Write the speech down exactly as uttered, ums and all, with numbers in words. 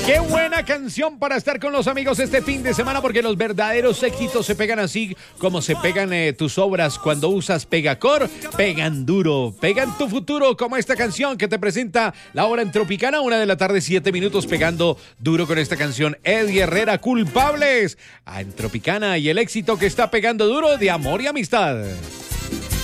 Qué buena canción para estar con los amigos este fin de semana, porque los verdaderos éxitos se pegan así como se pegan eh, tus obras cuando usas Pegacor. Pegan duro, pegan tu futuro, como esta canción que te presenta la hora en Tropicana, una de la tarde, siete minutos, pegando duro con esta canción. Eddie Herrera, Culpables, en Tropicana, y el éxito que está pegando duro de Amor y Amistad.